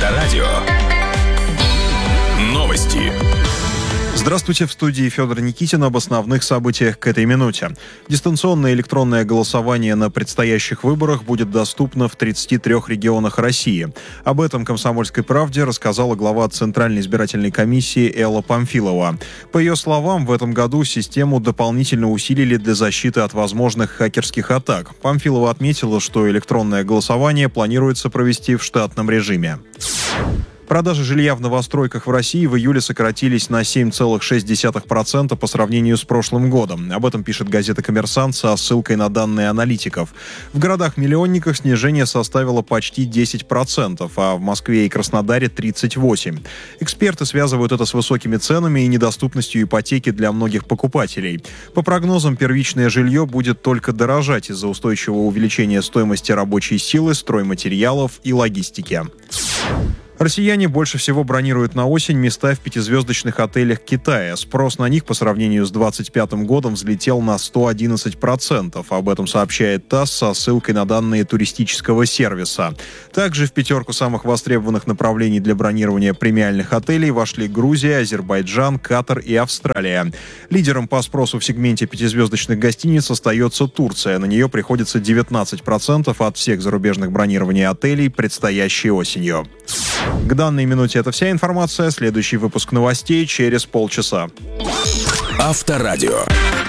Авторадио. Новости. Здравствуйте, в студии Федор Никитин об основных событиях к этой минуте. Дистанционное электронное голосование на предстоящих выборах будет доступно в 33 регионах России. Об этом «Комсомольской правде» рассказала глава Центральной избирательной комиссии Элла Памфилова. По ее словам, в этом году систему дополнительно усилили для защиты от возможных хакерских атак. Памфилова отметила, что электронное голосование планируется провести в штатном режиме. Продажи жилья в новостройках в России в июле сократились на 7,6% по сравнению с прошлым годом. Об этом пишет газета «Коммерсант» со ссылкой на данные аналитиков. В городах-миллионниках снижение составило почти 10%, а в Москве и Краснодаре – 38%. Эксперты связывают это с высокими ценами и недоступностью ипотеки для многих покупателей. По прогнозам, первичное жилье будет только дорожать из-за устойчивого увеличения стоимости рабочей силы, стройматериалов и логистики. Россияне больше всего бронируют на осень места в пятизвездочных отелях Китая. Спрос на них по сравнению с 2025 годом взлетел на 111%. Об этом сообщает ТАСС со ссылкой на данные туристического сервиса. Также в пятерку самых востребованных направлений для бронирования премиальных отелей вошли Грузия, Азербайджан, Катар и Австралия. Лидером по спросу в сегменте пятизвездочных гостиниц остается Турция. На нее приходится 19% от всех зарубежных бронирований отелей предстоящей осенью. К данной минуте это вся информация. Следующий выпуск новостей через полчаса. Авторадио.